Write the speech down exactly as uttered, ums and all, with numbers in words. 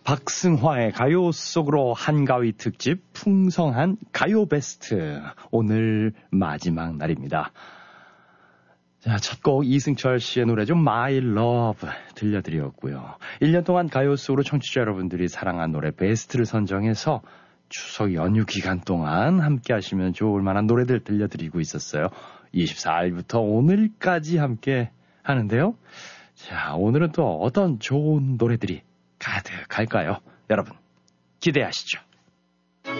박승화의 가요 속으로 한가위 특집 풍성한 가요 베스트. 오늘 마지막 날입니다. 자, 첫 곡 이승철 씨의 노래죠. My Love 들려드렸고요. 일 년 동안 가요 속으로 청취자 여러분들이 사랑한 노래 베스트를 선정해서 추석 연휴 기간 동안 함께 하시면 좋을 만한 노래들 들려드리고 있었어요. 이십사 일부터 오늘까지 함께 하는데요. 자, 오늘은 또 어떤 좋은 노래들이 가득할까요? 여러분, 기대하시죠.